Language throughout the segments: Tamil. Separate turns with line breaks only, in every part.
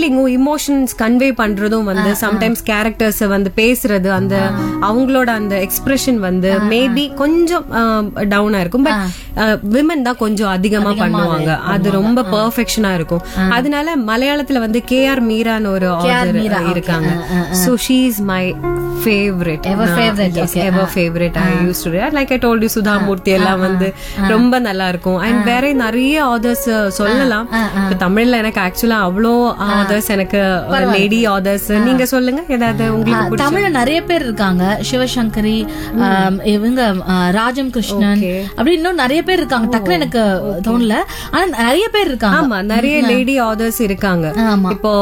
ஃபீலிங்கும் இமோஷன்ஸ் கன்வே பண்றதும் வந்து சம்டைம்ஸ் கேரக்டர்ஸ் வந்து பேசுறது அந்த அவங்களோட அந்த எக்ஸ்பிரஷன் வந்து மேபி கொஞ்சம் டவுனா இருக்கும். பட் விமன் தான் கொஞ்சம் அதிகமா பண்ணுவாங்க. அது ரொம்ப பெர்ஃபெக்ஷனா இருக்கும். அதனால மலையாளத்துல வந்து KR மீரான்னு ஒரு ஆதர் இருக்காங்க. So she is my favorite.
Ever favorite.
Yes, ever favorite. I used to read. Like I told you, Sudha Murthy எல்லாம் வந்து ரொம்ப நல்லா இருக்கும். அண்ட் வேற நிறைய ஆதர்ஸ் சொல்லலாம். இப்ப தமிழ்ல எனக்கு ஆக்சுவலா அவ்வளோ ஆதர்ஸ் எனக்கு லேடி ஆதர்ஸ். நீங்க சொல்லுங்க ஏதாவது உங்களுக்கு
தமிழ்ல நிறைய பேர் இருக்காங்க. சிவசங்கரி, இவங்க ராஜம் கிருஷ்ணன், அப்படி இன்னும் நிறைய பேர் இருக்காங்க. டக்குனு எனக்கு தோணல. ஆனா நிறைய பேர் இருக்காங்க.
ஆமா, நிறைய லேடி ஆதர்ஸ் இருக்காங்க. இப்போ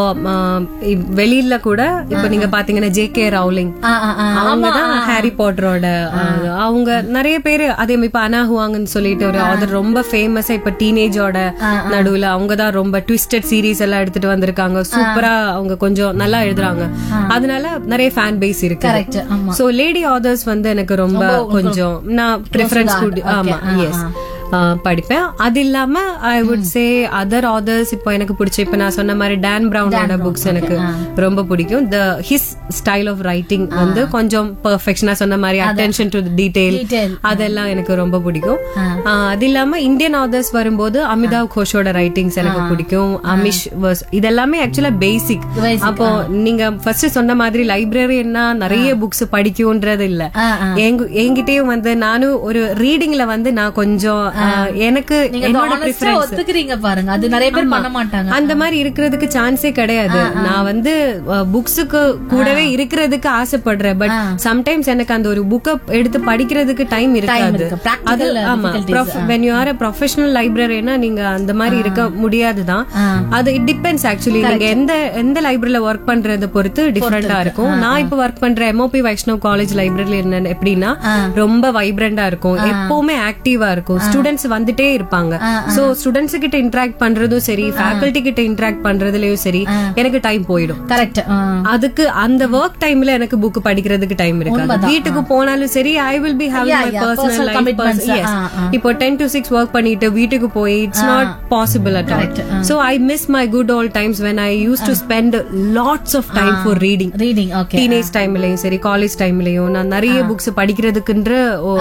வெளியில கூட இப்ப நீங்க பாத்தீங்கன்னா JK ரவுலிங், அவங்கதான் ஹாரி பாட்டரோட அவங்க நிறைய பேரு. அதே மாதிரி இப்ப அனா ஹுவாங்னு சொல்லிட்டு ஒரு ஆதர் ரொம்ப ஃபேமஸா இப்ப டீனேஜோட நடுவுல அவங்கதான் ரொம்ப ட்விஸ்டட் சீரீஸ் எல்லாம் எடுத்துட்டு வந்திருக்காங்க. சூப்பரா அவங்க கொஞ்சம் நல்லா எழுதுறாங்க. அதனால நிறைய ஃபேன் பேஸ் இருக்கு. சோ லேடி ஆதர்ஸ் வந்து எனக்கு ரொம்ப கொஞ்சம் நான் ப்ரிஃபரன்ஸ். ஆமா, எஸ், படிப்பேன். அது இல்லாம I would say other authors. இப்போ எனக்கு பிடிச்ச இப்ப நான் சொன்ன மாதிரி டான் பிரவுனோட புக்ஸ் எனக்கு ரொம்ப பிடிக்கும். ஹிஸ் ஸ்டைல் ஆஃப் ரைட்டிங் வந்து கொஞ்சம் பெர்ஃபெக்ஷனா சொன்ன மாதிரி அட்டென்ஷன் டு டீடைல் அதெல்லாம் எனக்கு ரொம்ப பிடிக்கும். அது இல்லாம இந்தியன் ஆதர்ஸ் வரும்போது அமிதாப் கோஷோட ரைட்டிங்ஸ் எனக்கு பிடிக்கும். அமிஷ் இதெல்லாமே ஆக்சுவலா பேசிக். அப்போ நீங்க ஃபர்ஸ்ட் சொன்ன மாதிரி லைப்ரரின்னா நிறைய புக்ஸ் படிக்கும்ன்றது இல்ல. என்கிட்டயும் வந்து நானும் ஒரு ரீடிங்ல வந்து நான் கொஞ்சம் எனக்கு என்னோட பிரெஃபரன்ஸ்
ஒத்துக்கிறீங்க பாருங்க. அது நிறைய பேர் பண்ண மாட்டாங்க.
அந்த மாதிரி இருக்கிறதுக்கு சான்ஸே கிடையாது. நான் வந்து புக்ஸுக்கு கூடவே இருக்கிறதுக்கு ஆசைப்படுறேன். பட் சம்டைம்ஸ் எனக்கு அந்த ஒரு புக்கை எடுத்து படிக்கிறதுக்கு டைம் இருக்காது. அது ஆமா, when you are a professional librarian நீங்க அந்த மாதிரி இருக்க முடியாதுதான். அது இட் டிபெண்ட்ஸ் ஆக்சுவலி. நீங்க எந்த லைப்ரரியில ஒர்க் பண்றத பொறுத்து டிஃபரெண்டா இருக்கும். நான் இப்ப ஒர்க் பண்ற MOP வைஷ்ணவ் காலேஜ் லைப்ரரியில என்ன எப்படின்னா ரொம்ப வைப்ரண்டா இருக்கும், எப்பவுமே ஆக்டிவா இருக்கும். ஸ்டூடெண்ட்ஸ் வந்துட்டே இருப்பாங்க. சோ ஸ்டூடெண்ட்ஸ் கிட்ட இன்டராக்ட் பண்றதும் சரி, ஃபேக்கல்டி கிட்ட இன்டராக்ட் பண்றதுலயும் சரி எனக்கு டைம் போயிடும்.
கரெக்ட்.
அதுக்கு அந்த ஒர்க் டைம்ல எனக்கு புக் படிக்கிறதுக்கு டைம் இருக்காது. வீட்டுக்கு போனாலும் சரி I will be having my personal life. இப்போ 10 to 6 ஒர்க் பண்ணிட்டு வீட்டுக்கு போய் it's not possible at all. So I miss my good volt times when I used to spend lots of time for reading. Teenage டைம்லயும் சரி, காலேஜ் டைம்லயும் நான் நிறைய புக்ஸ் படிக்கிறதுக்குன்ற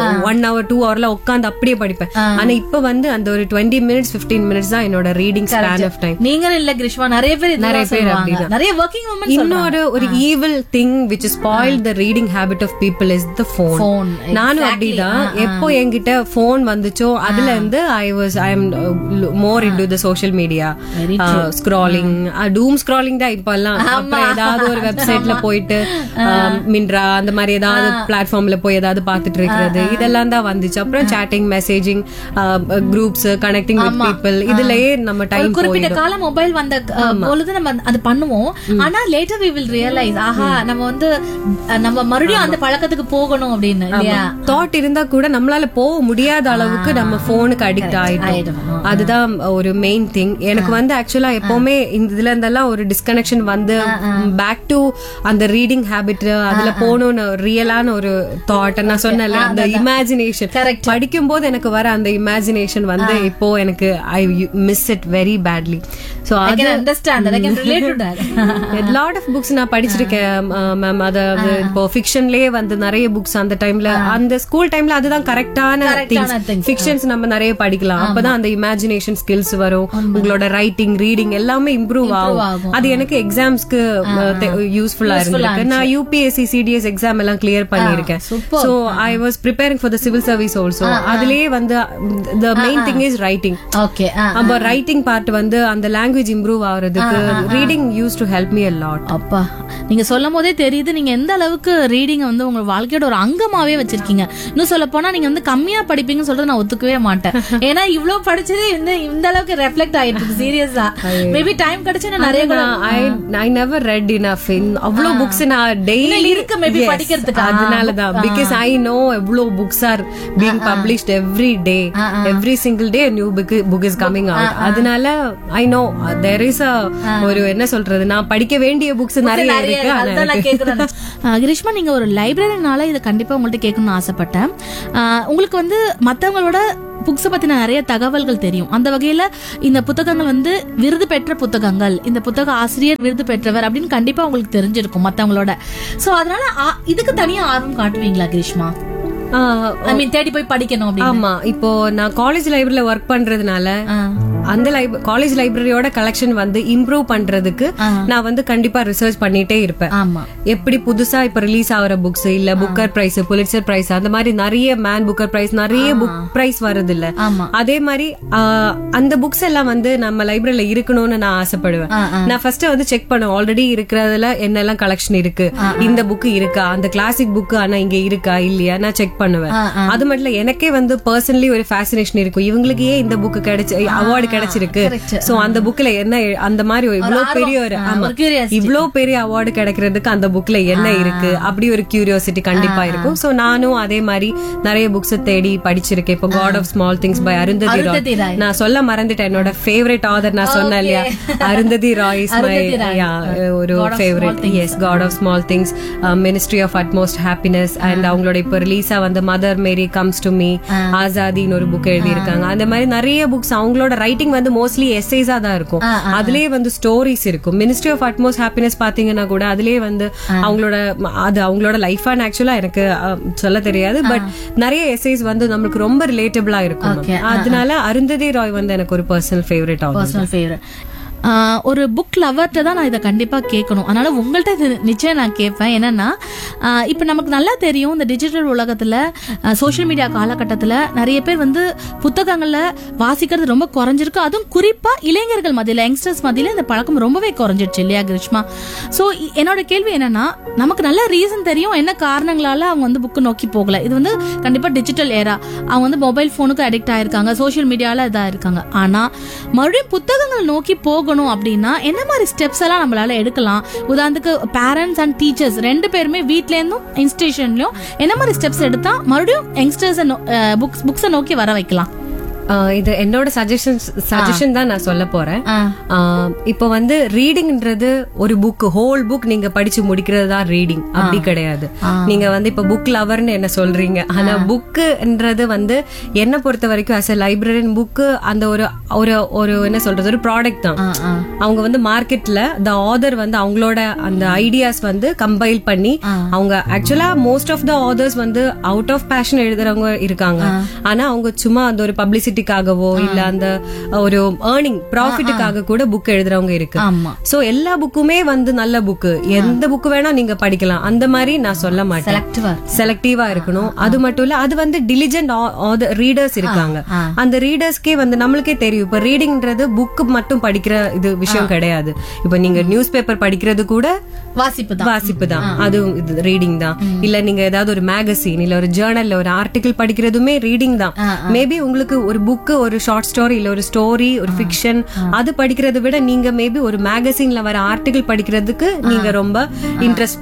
1 hour 2 hourல உட்கார்ந்து அப்படியே படிப்பேன். ஆனா இப்ப வந்து அந்த ஒரு 20 minutes 15 minutes தான் என்னோட ரீடிங் ஸ்பேன் ஆஃப் டைம்.
நீங்க இல்ல கிருஷ்வா, நிறைய பேர்
அப்படிதான்.
நிறைய வர்க்கிங் வுமன்.
இன்னொரு ஒரு evil thing which spoiled the reading habit of people is the phone. நானும் அப்படிதான். எப்போ என்கிட்ட போன் வந்துச்சோ அதுல இருந்து I am more into the social media scrolling, doom scrolling தான் இப்ப எல்லாம். அப்புறம் ஏதாவது ஒரு வெப்சைட்ல போயிட்டு மின்ட்ரா அந்த மாதிரி ஏதாவது பிளாட்ஃபார்ம்ல போய் ஏதாவது பாத்துட்டு இருக்கிறது இதெல்லாம் தான் வந்துச்சு. அப்புறம் chatting, messaging, groups, connecting with people, இதுலயே நம்ம டைம்
குறிப்பிட்ட காலம் மொபைல் வந்த பொழுது நம்ம அது பண்ணுவோம். ஆனா லேட்டர் we will realize ஆஹா நம்ம வந்து நம்ம மறுபடியும் அந்த பழக்கத்துக்கு போகணும் அப்படின்னு இல்லையா
தாட் இருந்தா கூட நம்மளால போக முடியாத அளவுக்கு நம்ம போனுக்கு அடிக்ட் ஆயிட்டோம். அதுதான் ஒரு மெயின் திங். எனக்கு வந்து ஆக்சுவலா எப்பவுமே இதுல இருந்தெல்லாம் ஒரு டிஸ்கனெக்ஷன் வந்து பேக் டு அந்த ரீடிங் ஹேபிட் அதுல போகணும்னு ரியலான ஒரு தாட். நான் சொன்னேன்ல அந்த இமேஜினேஷன் படிக்கும் போது எனக்கு வர அந்த இமேஜினேஷன் வந்து இப்போ எனக்கு I miss it very badly. So
I can understand that. I can relate to that.
a lot of books நான் படிச்சிருக்கேன் மேம். அதாவது இப்போ ஃபிக்ஷன்லயே வந்து நிறைய புக்ஸ் அந்த டைம்ல அந்த ஸ்கூல் டைம்ல அதுதான் கரெக்டான ஃபிக்ஷன்ஸ் நம்ம நிறைய படிக்கலாம். அப்பதான் அந்த இமேஜினேஷன் ஸ்கில்ஸ் வரும். உங்களோட ரைட்டிங், ரீடிங் எல்லாமே இம்ப்ரூவ் ஆகும். அது எனக்கு எக்ஸாம்ஸ்க்கு யூஸ்ஃபுல்லா இருந்திருக்கு. நான் UPSC CDS எக்ஸாம் எல்லாம் கிளியர் பண்ணிருக்கேன். So I was preparing for the civil service also. அதுலயே வந்து the main thing is writing.
Okay.
அப்ப ரைட்டிங் பார்ட் வந்து அந்த லாங்குவேஜ் இம்ப்ரூவ் ஆகுறதுக்கு reading use to help me a lot.
அப்பா நீங்க சொல்லும் போதே தெரியுது நீங்க எந்த அளவுக்கு ரீடிங் வந்து உங்க வாழ்க்கையோட ஒரு அங்கமாவே வச்சிருக்கீங்க. இன்னும் சொல்ல போனா நீங்க வந்து கம்மியா படிப்பீங்கன்னு சொல்றது நான் ஒத்துக்கவே மாட்டேன். ஏன்னா இவ்வளவு படிச்சதே இந்த அளவுக்கு ரெஃப்ளெக்ட் ஆயிட்டு இருக்கு. சீரியஸா மேபி டைம் கிடைச்சா நிறைய
I never read enough. அவ்வளவு புக்ஸ் நான் டெய்லி
இருக்கு மேபி படிக்கிறதுக்கு.
அதனாலதான் because I know எவ்வளவு books R being published every day. Every single day new book is coming out. அதனால ஐ நோ தேர் இஸ் ஒரு என்ன சொல்றது, நான் படிக்க வேண்டிய புக்ஸ் நிறைய இருக்கு.
கிரீஷ்மா, நீங்க ஒரு லைப்ரரினால இதை கண்டிப்பா உங்கள்ட்ட கேட்கணும்னு ஆசைப்பட்டேன். உங்களுக்கு வந்து மத்தவங்களோட புக்ஸ் பத்தின நிறைய தகவல்கள் தெரியும். அந்த வகையில இந்த புத்தகங்கள் வந்து விருது பெற்ற புத்தகங்கள், இந்த புத்தக ஆசிரியர் விருது பெற்றவர் அப்படின்னு கண்டிப்பா உங்களுக்கு தெரிஞ்சிருக்கும் மத்தவங்களோட. சோ அதனால இதுக்கு தனியா ஆர்வம் காட்டுவீங்களா கிரீஷ்மா? தேடி போய் படிக்கணும்.
ஆமா, இப்போ நான் காலேஜ் லைப்ரரியில ஒர்க் பண்றதுனால அந்த காலேஜ் லைப்ரரியோட கலெக்ஷன் வந்து இம்ப்ரூவ் பண்றதுக்கு நான் வந்து கண்டிப்பா ரிசர்ச் பண்ணிட்டே இருப்பேன். எப்படி புதுசா இப்ப ரிலீஸ் ஆகிற புக்ஸ், இல்ல புக்கர் பிரைஸ், புலிட்சர் பிரைஸ், அந்த மாதிரி நிறைய மேன் புக்கர் பிரைஸ், நிறைய புக் பிரைஸ் வருது இல்ல, அதே மாதிரி அந்த புக்ஸ் எல்லாம் வந்து நம்ம லைப்ரரியில இருக்கணும்னு நான் ஆசைப்படுவேன். நான் ஃபர்ஸ்ட் வந்து செக் பண்ணுவேன் ஆல்ரெடி இருக்கிறதுல என்னெல்லாம் கலெக்ஷன் இருக்கு, இந்த புக் இருக்கா, அந்த கிளாசிக் புக் ஆனா இங்க இருக்கா இல்லையா நான் செக் பண்ணுவேன். அது மட்டும் இல்ல, எனக்கே வந்து பர்சனலி ஒரு ஃபேசினேஷன் இருக்கும், இவங்களுக்கு ஏன் இந்த புக் கிடைச்சு அவார்டு கிடைச்சிருக்கு, சோ அந்த புக்ல என்ன, அந்த மாதிரி இவ்வளவு பெரிய ஒரு இவ்வளவு பெரிய அவார்டு கிடைக்கிறதுக்கு அந்த புக்ல என்ன இருக்கு, அப்படி ஒரு கியூரியாசிட்டி கண்டிப்பா இருக்கும். சோ நானும் அதே மாதிரி நிறைய புக்ஸ் தேடி படிச்சிருக்கேன். இப்போ God of small things by Arundhati Rai, நான் சொல்ல மறந்துட்டேன், என்னோட ஃபேவரட் ஆதர் நான் சொன்னேன் இல்லையா, அருந்ததி ராய் இஸ் மை ஒரு favourite. S, God of small things, ministry of utmost happiness, and அவங்களோட இப்ப ரிலீஸா வந்து mother Mary comes to me, ஆசாதின்னு ஒரு புக் எழுதி இருக்காங்க. அந்த மாதிரி நிறைய புக்ஸ், அவங்களோட ரைட்டிங் வந்து மோஸ்ட்லி எஸ்ஸேஸா தான் இருக்கும், அதுலயே வந்து ஸ்டோரிஸ் இருக்கும். மினிஸ்ட்ரி ஆஃப் அட்மோஸ்ட் ஹாப்பினஸ் பாத்தீங்கன்னா கூட அதுலயே வந்து அவங்களோட லைஃப் அண்ட் ஆக்சுவலா எனக்கு சொல்ல தெரியாது, பட் நிறைய எஸ்ஸேஸ் வந்து நம்மளுக்கு ரொம்ப ரிலேட்டபிளா இருக்கும். அதனால அருந்ததி ராய் வந்து எனக்கு ஒரு பர்சனல் ஃபேவரட்.
ஒரு புக் லவர்ட்ட தான் நான் இதை கண்டிப்பா கேட்கணும். அதனால உங்கள்ட்ட இது நிச்சயம் நான் கேட்பேன். என்னன்னா, இப்ப நமக்கு நல்லா தெரியும், இந்த டிஜிட்டல் உலகத்துல, சோசியல் மீடியா காலகட்டத்துல நிறைய பேர் வந்து புத்தகங்கள்ல வாசிக்கிறது ரொம்ப குறைஞ்சிருக்கு. அதுவும் குறிப்பா இளைஞர்கள் மத்தியில, யங்ஸ்டர்ஸ் மத்தியில இந்த பழக்கம் ரொம்பவே குறைஞ்சிருச்சு இல்லையா கிரீஷ்மா? சோ என்னோட கேள்வி என்னன்னா, நமக்கு நல்ல ரீசன் தெரியும் என்ன காரணங்களால அவங்க வந்து புக்கு நோக்கி போகல. இது வந்து கண்டிப்பா டிஜிட்டல் ஏரா, அவங்க வந்து மொபைல் போனுக்கு அடிக்ட் ஆயிருக்காங்க, சோசியல் மீடியால இதா இருக்காங்க. ஆனா மறுபடியும் புத்தகங்கள் நோக்கி போகணும் அப்படின்னா என்ன மாதிரி ஸ்டெப்ஸ் எல்லாம் நம்மளால எடுக்கலாம்? உதாரணத்துக்கு பேரண்ட்ஸ் அண்ட் டீச்சர்ஸ் ரெண்டு பேருமே வீட்ல இருந்தும் இன்ஸ்டிடியூஷன்லயும் என்ன மாதிரி ஸ்டெப்ஸ் எடுத்தா மறுபடியும் யங்ஸ்டர்ஸ் புக்ஸை நோக்கி வர வைக்கலாம்?
இது என்னோட சஜஷன் தான் நான் சொல்ல போறேன். இப்போ வந்து ரீடிங்ன்றது ஒரு புக், ஹோல் புக் நீங்க படிச்சு தான் ரீடிங் அப்படி கிடையாது. நீங்க வந்து இப்ப புக் லவர்னு என்ன சொல்றீங்க, ஆனா புக்குன்றது வந்து என்ன பொறுத்த வரைக்கும் அஸ் எ லைப்ரரியன் புக்கு அந்த ஒரு என்ன சொல்றது, ஒரு ப்ராடக்ட் தான். அவங்க வந்து மார்க்கெட்ல த ஆதர் வந்து அவங்களோட அந்த ஐடியாஸ் வந்து கம்பைல் பண்ணி, அவங்க ஆக்சுவலா மோஸ்ட் ஆஃப் த ஆதர்ஸ் வந்து அவுட் ஆஃப் பேஷன் எழுதுறவங்க இருக்காங்க. ஆனா அவங்க சும்மா அந்த ஒரு பப்ளிசிட்டிக்காகவோ இல்ல அந்த ஒரு ஏர்னிங் ப்ராஃபிட்டுக்காக கூட புக் எழுதுறவங்க இருக்கு. சோ எல்லா புக்குமே வந்து நல்ல புக்கு, எந்த புக்கு வேணா நீங்க படிக்கலாம் அந்த மாதிரி நான் சொல்ல மாட்டேன். செலக்டிவா இருக்கணும். அது மட்டும் இல்ல, அது வந்து டிலிஜென்ட் ரீடர்ஸ் இருக்காங்க. அந்த ரீடர்ஸ்க்கே வந்து நம்மளுக்கே தெரியும், இப்ப ரீடிங்ன்றது புக்கு மட்டும் படிக்கிற இது விஷயம் கிடையாது. இப்ப நீங்க நியூஸ் பேப்பர் படிக்கிறது கூட வாசிப்பு தான், அது ரீடிங் தான். இல்ல நீங்க ஏதாவது ஒரு மேகசின் இல்ல ஒரு ஜேர்னல்ல ஒரு ஆர்டிகிள் படிக்கிறதுமே ரீடிங் தான். மேபி உங்களுக்கு ஒரு புக்கு, ஒரு ஷார்ட் ஸ்டோரி இல்ல ஒரு ஸ்டோரி, ஒரு ஃபிக்ஷன் அது படிக்கிறத விட நீங்க மேபி ஒரு மேகசின்ல வர ஆர்டிகிள் படிக்கிறதுக்கு நீங்க ரொம்ப இன்ட்ரெஸ்ட்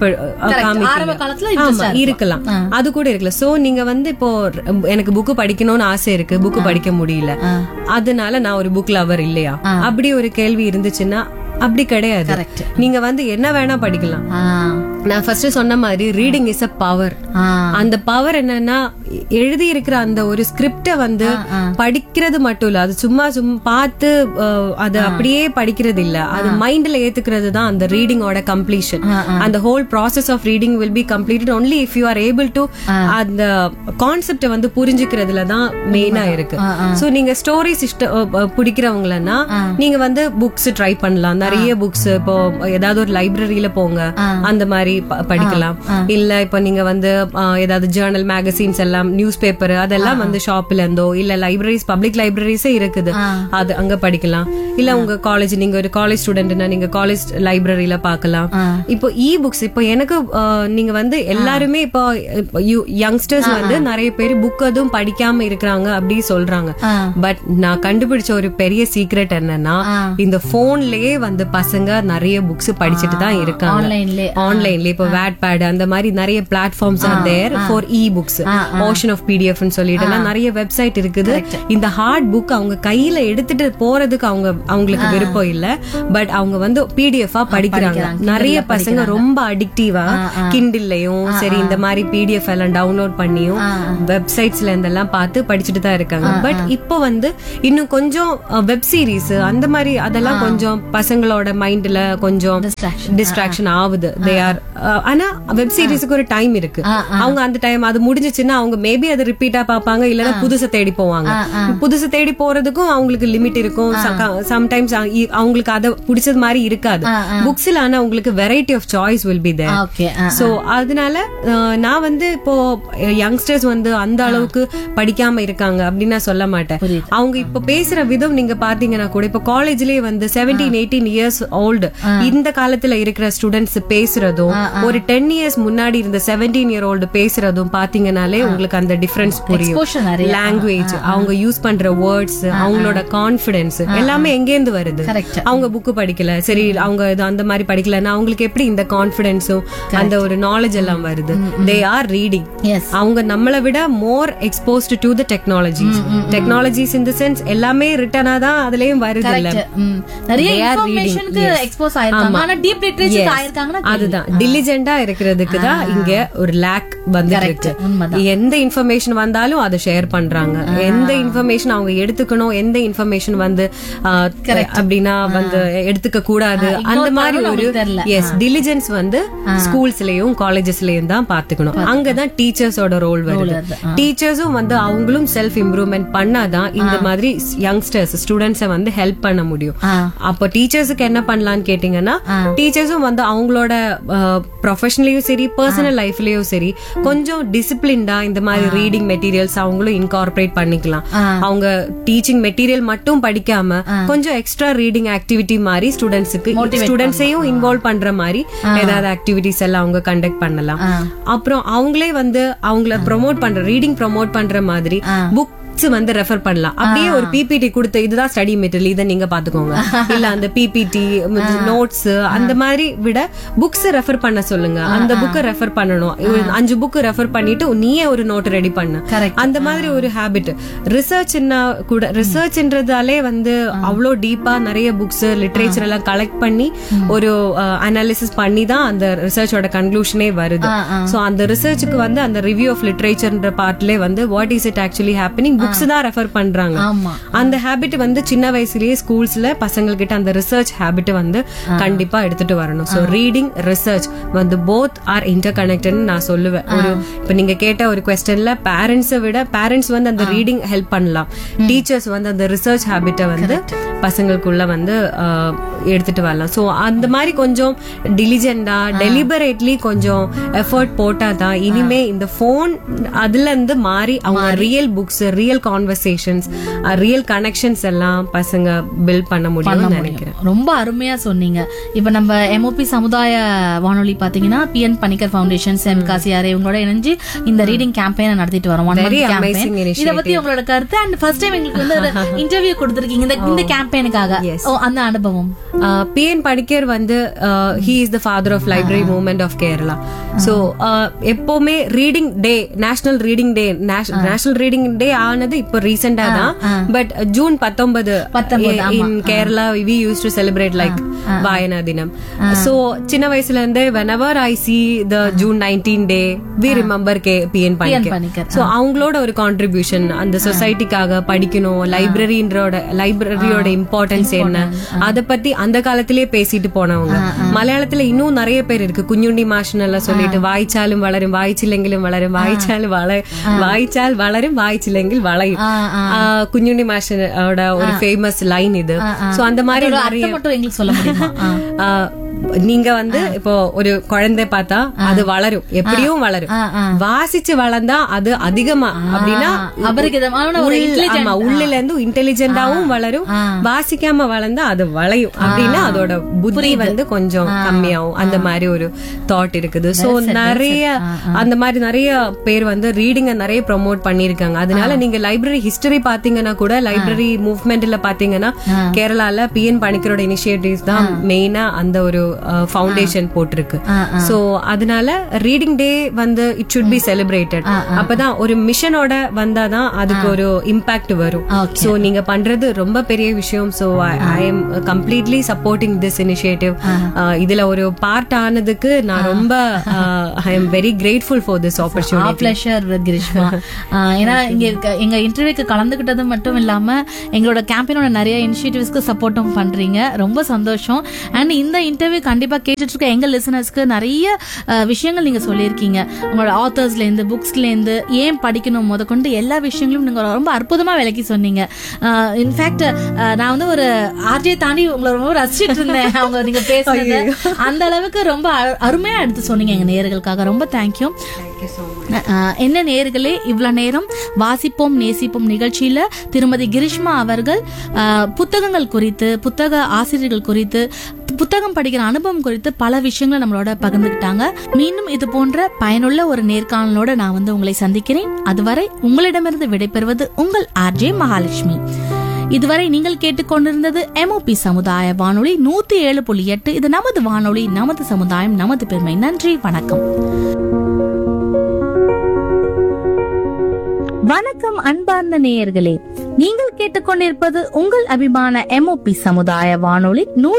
இருக்கலாம், அது கூட இருக்கலாம். சோ நீங்க வந்து இப்போ எனக்கு புக்கு படிக்கணும்னு ஆசை இருக்கு, புக்கு படிக்க முடியல, அதனால நான் ஒரு புக் லவர் இல்லையா, அப்படி ஒரு கேள்வி இருந்துச்சுன்னா அப்படி கிடையாது. நீங்க வந்து என்ன வேணா படிக்கலாம். நான் ஃபர்ஸ்ட் சொன்ன மாதிரி ரீடிங் இஸ் அ பவர். அந்த பவர் என்னன்னா, எழுதி இருக்கிற அந்த ஒரு ஸ்கிரிப்ட வந்து படிக்கிறது மட்டும் இல்ல, அது சும்மா பார்த்து அது அப்படியே படிக்கிறது இல்ல, அது மைண்ட்ல ஏத்துக்கிறது தான் அந்த ரீடிங்கோட கம்ப்ளீஷன். அந்த whole process of reading will be completed only if you are able to அந்த கான்செப்ட வந்து புரிஞ்சுக்கிறதுல தான் மெயினா இருக்கு. சோ நீங்க ஸ்டோரிஸ் பிடிக்கிறவங்களன்னா நீங்க வந்து புக்ஸ் ட்ரை பண்ணலாம். நிறைய புக்ஸ் இப்போ ஏதாவது ஒரு லைப்ரரியில போங்க, அந்த மாதிரி படிக்கலாம். இல்ல இப்ப நீங்க வந்து ஏதாவது ஜேர்னல் மேகசின்ஸ் எல்லாம், நியூஸ் பேப்பர் அதெல்லாம் வந்து ஷாப்ல இருந்தோ இல்ல லைப்ரரிஸ், பப்ளிக் லைப்ரரிஸே இருக்குது, அது அங்க படிக்கலாம். இல்ல உங்க காலேஜ், நீங்க ஒரு காலேஜ் ஸ்டூடெண்ட்னா நீங்க காலேஜ் லைப்ரரியில பாக்கலாம். இப்போ இ புக்ஸ், இப்போ எனக்கு நீங்க வந்து எல்லாருமே இப்போ யங்ஸ்டர்ஸ் வந்து நிறைய பேர் புக் அதுவும் படிக்காம இருக்கிறாங்க அப்படி சொல்றாங்க. பட் நான் கண்டுபிடிச்ச ஒரு பெரிய சீக்ரெட் என்னன்னா, இந்த போன்லயே வந்து பசங்க நிறைய புக்ஸ் படிச்சுட்டு தான் இருக்காங்க. ஆன்லைன்ல இல்லையா, இப்போ Wattpad அந்த மாதிரி நிறைய platforms R there for இ-புக்ஸ். Ocean of PDF னு சொல்லிட்டு எல்லாம் நிறைய வெப்சைட் இருக்குது. இந்த ஹார்ட் புக் அவங்க கையில எடுத்துட்டு போறதுக்கு அவங்களுக்கு விருப்பம் இல்ல, பட் அவங்க வந்து PDF படிக்கிறாங்க. நிறைய பசங்க ரொம்ப அடிக்டிவா கிண்டில்லையும் சரி இந்த மாதிரி PDF எல்லாம் டவுன்லோட் பண்ணியும் வெப்சைட்ஸ்ல இருந்தெல்லாம் பார்த்து படிச்சுட்டு தான் இருக்காங்க. பட் இப்போ வந்து இன்னும் கொஞ்சம் வெப் சீரிஸ் அந்த மாதிரி அதெல்லாம் கொஞ்சம் பசங்களோட மைண்ட்ல கொஞ்சம் டிஸ்ட்ராக்ஷன் ஆகுது. தே ஆர் ஆனா வெப் சீரிஸுக்கு ஒரு டைம் இருக்கு. அவங்க அந்த டைம் அது முடிஞ்சிச்சுன்னா அவங்க மேபி அது ரிப்பீட்டா பாப்பாங்க, இல்லன்னா புதுசு தேடி போவாங்க. புதுசு தேடி போறதுக்கும் அவங்களுக்கு லிமிட் இருக்கும். சம்டைம்ஸ் அவங்களுக்கு அதை பிடிச்சது மாதிரி இருக்காது. புக்ஸ்ல ஆனா உங்களுக்கு variety of choice will be there. So அதனால நான் வந்து இப்போ யங்ஸ்டர்ஸ் வந்து அந்த அளவுக்கு படிக்காம இருக்காங்க அப்படின்னு நான் சொல்ல மாட்டேன். அவங்க இப்ப பேசுற விதம் நீங்க பாத்தீங்கன்னா கூட இப்ப காலேஜ்லயே வந்து 17-18 இயர்ஸ் ஓல்டு இந்த காலத்துல இருக்கிற ஸ்டூடெண்ட்ஸ் பேசுறதும் ஒரு 10 இயர்ஸ் முன்னாடி இருந்த 17-year-old பேசுறதும் பாத்தீங்கன்னாலே உங்களுக்கு அந்த டிஃபரன்ஸ் புரியும். லாங்குவேஜ், அவங்க யூஸ் பண்ற வேர்ட்ஸ், அவங்களோட கான்பிடன்ஸ் எல்லாமே எங்கேந்து வருது. அவங்க புக்கு படிக்கல, சரி அவங்க அந்த மாதிரி படிக்கலன்னா அவங்களுக்கு எப்படி இந்த கான்பிடன்ஸும் அந்த ஒரு நாலேஜ் எல்லாம் வருது? They are reading. அவங்க நம்மளை விட மோர் exposed to the technologies in the sense எல்லாமே ரிட்டனா தான் அதுலயும் வருது. இல்ல
நிறைய இன்ஃபர்மேஷனுக்கு எக்ஸ்போஸ் ஆயிருக்காங்க, ஆனா டீப் லிட்டரேச்சர் ஆயிருக்காங்கன்னா அதுதான்
டிலிஜென்ட்டா இருக்கிறதுக்கு தான் இங்க ஒரு லேக் வந்துருக்கு. எந்த இன்ஃபர்மேஷன் வந்தாலும் அதை ஷேர் பண்றாங்க. எந்த இன்ஃபர்மேஷன் அவங்க எடுத்துக்கணும், எந்த இன்ஃபர்மேஷன் வந்து அப்படின்னா வந்து எடுத்துக்க கூடாது, அந்த மாதிரி ஒரு டிலிஜென்ஸ் வந்து ஸ்கூல்ஸ்லயும் காலேஜஸ்லயும் தான் பாத்துக்கணும். அங்கதான் டீச்சர்ஸோட ரோல் வருது. டீச்சர்ஸும் வந்து அவங்களும் செல்ஃப் இம்ப்ரூவ்மெண்ட் பண்ணாதான் இந்த மாதிரி யங்ஸ்டர்ஸ் ஸ்டூடெண்ட்ஸை வந்து ஹெல்ப் பண்ண முடியும். அப்போ டீச்சர்ஸுக்கு என்ன பண்ணலாம்னு கேட்டீங்கன்னா, டீச்சர்ஸும் வந்து அவங்களோட ப்ரொஃபஷனலயும் சரி பர்சனல் லைஃப்லயும் சரி கொஞ்சம் டிசிப்ளின்டா இந்த மாதிரி ரீடிங் மெட்டீரியல்ஸ் அவங்களும் இன்கார்பரேட் பண்ணிக்கலாம். அவங்க டீச்சிங் மெட்டீரியல் மட்டும் படிக்காம கொஞ்சம் எக்ஸ்ட்ரா ரீடிங் ஆக்டிவிட்டி மாதிரி ஸ்டூடெண்ட்ஸையும் இன்வால்வ் பண்ற மாதிரி ஏதாவது ஆக்டிவிட்டிஸ் எல்லாம் அவங்க கண்டக்ட் பண்ணலாம். அப்புறம் அவங்களே வந்து அவங்கள ப்ரொமோட் பண்ற ரீடிங் ப்ரொமோட் பண்ற மாதிரி புக் வந்து ரெஃபர் பண்ணலாம். அப்படியே ஒரு பிபிடி கொடுத்து இதுதான் ஸ்டடி மெட்டீரியல், இதை நீங்க பாத்துக்கோங்க, இல்ல அந்த பிபிடி நோட்ஸ் அந்த மாதிரி விட புக்ஸ் ரெஃபர் பண்ண சொல்லுங்க. அந்த புக்கை ரெஃபர் பண்ணணும். 5 புக் ரெஃபர் பண்ணிட்டு நீயே ஒரு நோட் ரெடி பண்ணு. அந்த மாதிரி ஒரு ஹேபிட். ரிசர்ச்னா கூட ரிசர்ச்ன்றதாலே வந்து அவ்வளோ டீப்பா நிறைய புக்ஸ் லிட்ரேச்சர் எல்லாம் கலெக்ட் பண்ணி ஒரு அனாலிசிஸ் பண்ணி தான் அந்த ரிசர்ச்சோட கன்க்ளூஷனே வருது. சோ அந்த ரிசர்ச்சுக்கு வந்து அந்த ரிவ்யூ ஆஃப் லிட்ரேச்சர்ன்ற பார்ட்ல வந்து what is it actually happening books தான் ரெஃபர் பண்றாங்க. அந்த ஹேபிட் வந்து சின்ன வயசுலயே ஸ்கூல்ஸ்ல பசங்க கிட்ட அந்த ரிசர்ச் ஹேபிட் வந்து கண்டிப்பா எடுத்துட்டு வரணும். சோ ரீடிங் ரிசர்ச் வந்து போத் ஆர் இன்டர் கனெக்டட் நான் சொல்லுவேன். ஒரு இப்ப நீங்க கேட்ட ஒரு குவெஸ்டன்ல பேரண்ட்ஸை விட பேரண்ட்ஸ் வந்து அந்த ரீடிங் ஹெல்ப் பண்ணலாம், டீச்சர்ஸ் வந்து அந்த ரிசர்ச் ஹேபிட்டை வந்து பசங்களுக்குள்ள வந்து எடுத்துட்டு வரலாம். சோ அந்த மாதிரி கொஞ்சம் டிலிஜென்டா டெலிபரேட்லி கொஞ்சம் எஃபர்ட் போட்டா தான் இனிமே இந்த போன் அதுல இருந்து மாறி அவங்க real books, real conversations, real connections எல்லாம் பசங்க பில்ட் பண்ண முடியும்னு நினைக்கிறேன்.
ரொம்ப அருமையா சொன்னீங்க. இப்ப நம்ம எம்ஓபி சமுதாய வானொலி பாத்தீங்கன்னா பிஎன் பனிக்கர் ஃபவுண்டேஷன், செம்காசியாரே இவங்களோட இணைஞ்சு இந்த ரீடிங் கேம்பெயின் நடத்திட்டு வரோம். இத பத்தி உங்களோட கருத்து அண்ட் ஃபர்ஸ்ட் டைம் எங்களுக்கு வந்து இன்டர்வியூ கொடுத்திருக்கீங்க இந்த கேம்பெயினுக்காக, அந்த அனுபவம்.
பிஎன் பனிக்கர் வந்து he is the father of library movement of Kerala. So எப்பவுமே ரீடிங் டே, நேஷனல் ரீடிங் டே ஆனது இப்போ ரீசெண்டா தான். But June 19 in Kerala we used to celebrate like வாயனா தினம். So சின்ன வயசுல இருந்து whenever I see the June 19 day we remember PN Panicker. So அவங்களோட ஒரு கான்ட்ரிபியூஷன் அந்த சொசைட்டிக்காக படிக்கணும், லைப்ரரியோட இம்பார்ட்டன்ஸ் என்ன அத பத்தி அந்த காலத்திலேயே பேசிட்டு போனவங்க. மலையாளத்துல இன்னும் நிறைய பேர் இருக்கு. குஞ்சுண்டி மாஷன் எல்லாம் சொல்லிட்டு வாய்ச்சாலும் வளரும், வாய்ச்சிலெங்கிலும் வளரும், வாய்ச்சால் வளரும், வாய்ச்சிலெங்கில் வளையும். குஞ்சுண்டி மாஷனோட ஒரு ஃபேமஸ் லைன் இது. சோ அந்த மாதிரி
சொல்ல முடியுமா?
நீங்க வந்து இப்போ ஒரு குழந்தை பார்த்தா அது வளரும், எப்படியும் வளரும். வாசிச்சு வளர்ந்தா அது அதிகமா அப்படின்னா உள்ளில இருந்து இன்டெலிஜென்டாவும் வளரும், வாசிக்காம வளர்ந்தா அது வளையும் அப்படின்னா அதோட புத்தி வந்து கொஞ்சம் கம்மியாகும். அந்த மாதிரி ஒரு தாட் இருக்குது. சோ நிறைய அந்த மாதிரி நிறைய பேர் வந்து ரீடிங்க நிறைய ப்ரொமோட் பண்ணிருக்காங்க. அதனால நீங்க லைப்ரரி ஹிஸ்டரி பாத்தீங்கன்னா கூட லைப்ரரி மூவ்மெண்ட்ல பாத்தீங்கன்னா கேரளால பிஎன் பனிக்கரோட இனிஷியேட்டிவ்ஸ் தான் மெயினா அந்த ஒரு ஃபவுண்டேஷன் போட்டிருக்கு. சோ அதனால ரீடிங் டே வந்து இட் ஷுட் பி செலிப்ரேட்டட். அப்பதான் ஒரு மிஷனோட வந்தாதான் அதுக்கு ஒரு இம்பாக்ட் வரும். சோ நீங்க பண்றது ரொம்ப பெரிய விஷயம். So I am completely supporting this initiative. இதுல ஒரு பார்ட் ஆனதுக்கு நான் ரொம்ப I am very grateful for this opportunity.
Pleasure Krishma. ஏன்னா இங்க எங்க இன்டர்வியூக்கு கலந்துகிட்டது மட்டும் இல்லாம எங்களோட கேம்பெயினோட நிறைய இனிஷியேட்டிவ்ஸ்க்கு சப்போர்ட்டும் பண்றீங்க. ரொம்ப சந்தோஷம். அண்ட் இந்த இன்டர்வியூ கண்டிப்பா கேட்டுட்டு இருக்க எங்க லிசனர்ஸ்க்கு நிறைய விஷயங்கள் நீங்க சொல்லியிருக்கீங்க. உங்களோட ஆத்தர்ஸ்ல இருந்து புக்ஸ்ல இருந்து ஏன் படிக்கணும் முதற்கொண்டு எல்லா விஷயங்களும் நீங்க ரொம்ப அற்புதமா விளக்கி சொன்னீங்க. இன்ஃபேக்ட் நான் வந்து ஒரு ஆர்ஜே தாண்டி உங்களை ரொம்ப ரசிச்சிட்டு இருந்தேன். அவங்க நீங்க பேசுறது அந்த அளவுக்கு ரொம்ப அருமையா எடுத்து சொன்னீங்க எங்க நேயர்களுக்காக. ரொம்ப தேங்க்யூ. என்ன நேயர்களே, இவ்வளவு நேரம் வாசிப்போம் நேசிப்போம் நிகழ்ச்சியில திருமதி கிரிஷ்மா அவர்கள் புத்தகங்கள் குறித்து, புத்தக ஆசிரியர்கள் குறித்து, புத்தகம் படிக்கிற அனுபவம் குறித்து பல விஷயங்களை நம்மளோட பகிர்ந்துக்கிட்டாங்க. மீண்டும் இது போன்ற பயனுள்ள ஒரு நேர்காணலோட நான் வந்து உங்களை சந்திக்கிறேன். அதுவரை உங்களிடமிருந்து விடைபெறுவது உங்கள் ஆர்ஜே மகாலட்சுமி. இதுவரை நீங்கள் கேட்டுக்கொண்டிருந்தது MOP சமுதாய வானொலி 107.8. இது நமது வானொலி, நமது சமுதாயம், நமது பெருமை. நன்றி, வணக்கம். வணக்கம் அன்பார்ந்த நேயர்களே, நீங்கள் கேட்டுக்கொண்டிருப்பது உங்கள் அபிமான MOP சமுதாய வானொலி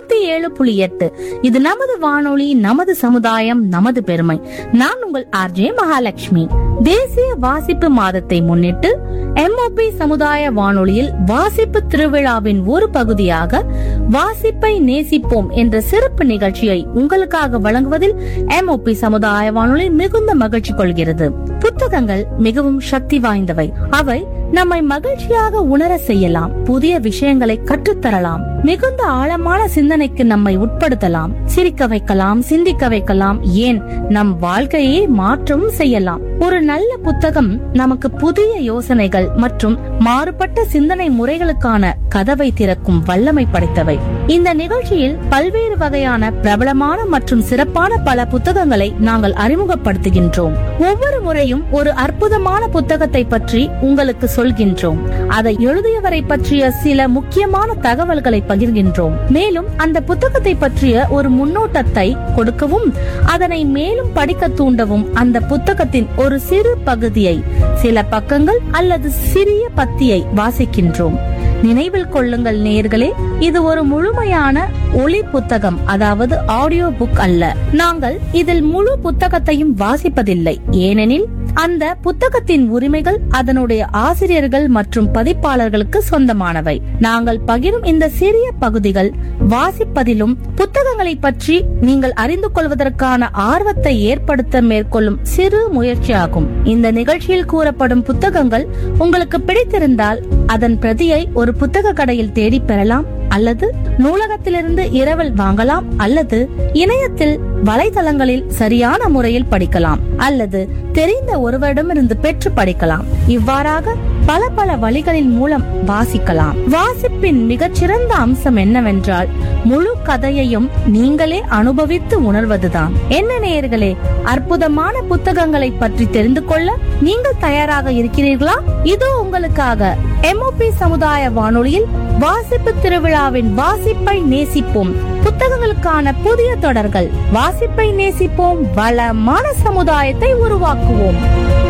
107.8. இது நமது வானொலி, நமது சமுதாயம், நமது பெருமை. நான் உங்கள் ஆர்ஜே மகாலட்சுமி. தேசிய வாசிப்பு மாதத்தை முன்னிட்டு MOP சமுதாய வானொலியில் வாசிப்பு திருவிழாவின் ஒரு பகுதியாக வாசிப்பை நேசிப்போம் என்ற சிறப்பு நிகழ்ச்சியை உங்களுக்காக வழங்குவதில் MOP சமுதாய வானொலி மிகுந்த மகிழ்ச்சி கொள்கிறது. புத்தகங்கள் மிகவும் சக்தி வாய்ந்தவை. அவை நம்மை மகிழ்ச்சியாக உணர செய்யலாம், புதிய விஷயங்களை கற்றுத்தரலாம், மிகுந்த ஆழமான சிந்தனைக்கு நம்மை உட்படுத்தலாம், சிரிக்க வைக்கலாம், சிந்திக்க வைக்கலாம், ஏன் நம் வாழ்க்கையை மாற்றவும் செய்யலாம். ஒரு நல்ல புத்தகம் நமக்கு புதிய யோசனைகள் மற்றும் மாறுபட்ட சிந்தனை முறைகளுக்கான கதவை திறக்கும் வல்லமை படைத்தவை. இந்த நிகழ்ச்சியில் பல்வேறு வகையான பிரபலமான மற்றும் சிறப்பான பல புத்தகங்களை நாங்கள் அறிமுகப்படுத்துகின்றோம். ஒவ்வொரு முறையும் ஒரு அற்புதமான புத்தகத்தை பற்றி உங்களுக்கு சொல்கின்றோம். அதை எழுதியவரை பற்றிய சில முக்கியமான தகவல்களை பகிர்கின்றோம். மேலும் அந்த புத்தகத்தை பற்றிய ஒரு முன்னோட்டத்தை கொடுக்கவும், அதனை மேலும் படிக்க தூண்டவும் அந்த புத்தகத்தின் ஒரு சிறு பகுதியை, சில பக்கங்கள் அல்லது சிறிய பத்தியை வாசிக்கின்றோம். நினைவில் கொள்ளுங்கள் நேயர்களே, இது ஒரு முழுமையான ஒலி புத்தகம், அதாவது ஆடியோ புக் அல்ல. நாங்கள் இதில் முழு புத்தகத்தையும் வாசிப்பதில்லை. ஏனெனில் அந்த புத்தகத்தின் உரிமைகள் அதனுடைய ஆசிரியர்கள் மற்றும் பதிப்பாளர்களுக்கு சொந்தமானவை. நாங்கள் பகிரும் இந்த சிறிய பகுதிகள் வாசிப்பதிலும் புத்தகங்களை பற்றி நீங்கள் அறிந்து கொள்வதற்கான ஆர்வத்தை ஏற்படுத்த மேற்கொள்ளும் சிறு முயற்சியாகும். இந்த நிகழ்ச்சியில் கூறப்படும் புத்தகங்கள் உங்களுக்கு பிடித்திருந்தால் அதன் பிரதியை ஒரு புத்தக கடையில் தேடி பெறலாம், அல்லது நூலகத்திலிருந்து இரவல் வாங்கலாம், அல்லது இணையத்தில் வலைதளங்களில் சரியான முறையில் படிக்கலாம், அல்லது தெரிந்த ஒருவரிடமிருந்து பெற்று படிக்கலாம். இவ்வாறாக பல பல வழிகளின் மூலம் வாசிக்கலாம். வாசிப்பின் மிகச்சிறந்த அம்சம் என்னவென்றால் முழு கதையையும் நீங்களே அனுபவித்து உணர்வதுதான். என்ன நேயர்களே, அற்புதமான புத்தகங்களை பற்றி தெரிந்து கொள்ள நீங்கள் தயாராக இருக்கிறீர்களா? இதோ உங்களுக்காக MOP சமுதாய வானொலியில் வாசிப்பு திருவிழாவின் வாசிப்பை நேசிப்போம் புத்தகங்களுக்கான புதிய தொடர்கள். வாசிப்பை நேசிப்போம், வளமான சமுதாயத்தை உருவாக்குவோம்.